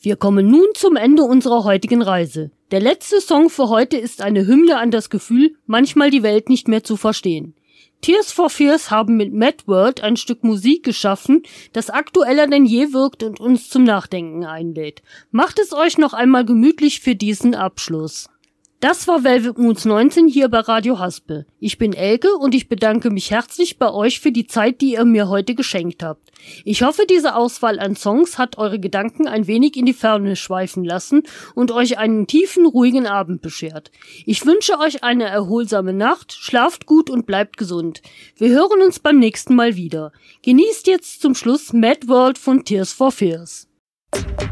Wir kommen nun zum Ende unserer heutigen Reise. Der letzte Song für heute ist eine Hymne an das Gefühl, manchmal die Welt nicht mehr zu verstehen. Tears for Fears haben mit Mad World ein Stück Musik geschaffen, das aktueller denn je wirkt und uns zum Nachdenken einlädt. Macht es euch noch einmal gemütlich für diesen Abschluss. Das war Velvet Moons 19 hier bei Radio Haspel. Ich bin Elke und ich bedanke mich herzlich bei euch für die Zeit, die ihr mir heute geschenkt habt. Ich hoffe, diese Auswahl an Songs hat eure Gedanken ein wenig in die Ferne schweifen lassen und euch einen tiefen, ruhigen Abend beschert. Ich wünsche euch eine erholsame Nacht, schlaft gut und bleibt gesund. Wir hören uns beim nächsten Mal wieder. Genießt jetzt zum Schluss Mad World von Tears for Fears.